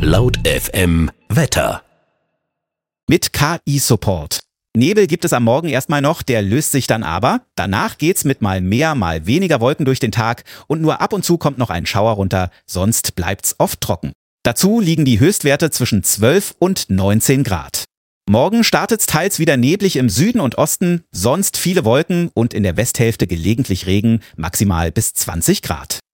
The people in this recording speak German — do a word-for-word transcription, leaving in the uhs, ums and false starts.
Laut F M Wetter. Mit K I-Support. Nebel gibt es am Morgen erstmal noch, der löst sich dann aber. Danach geht's mit mal mehr, mal weniger Wolken durch den Tag und nur ab und zu kommt noch ein Schauer runter, sonst bleibt's oft trocken. Dazu liegen die Höchstwerte zwischen zwölf und neunzehn Grad. Morgen startet's teils wieder neblig im Süden und Osten, sonst viele Wolken und in der Westhälfte gelegentlich Regen, maximal bis zwanzig Grad.